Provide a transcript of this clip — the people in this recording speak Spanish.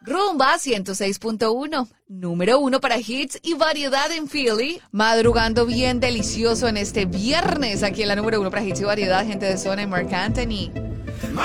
Rumba 106.1, número 1 para hits y variedad en Philly. Madrugando bien delicioso en este viernes aquí en la número 1 para hits y variedad, gente de zona en Marc Anthony.